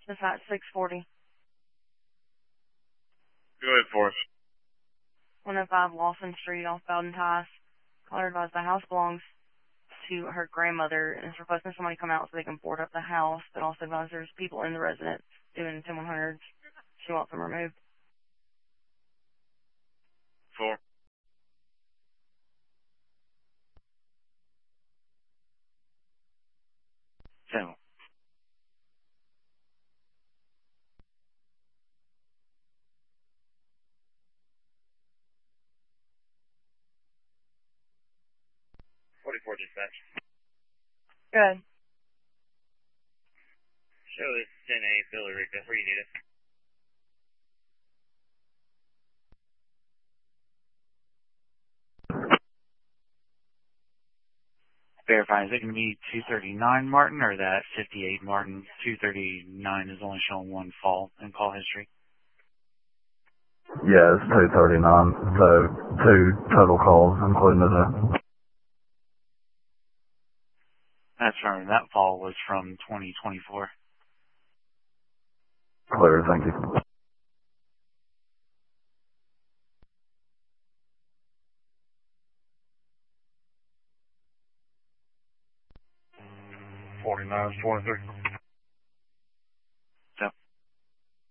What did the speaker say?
It's at 640. Go ahead for us. 105 Lawson Street off Bowden Ties. Caller advised the house belongs to her grandmother and is requesting somebody come out so they can board up the house, but also advised there's people in the residence doing 10100s. She wants them removed. 4. So. Dispatch. Good. Show this 10A Billerica. Where you need it? Verify, is it going to be 239 Martin or that 58 Martin? 239 is only showing one fall in call history. Yeah, it's 239, so 2 total calls, including the... That's from, that fall was from 2024. Clear, thank you. $49.23.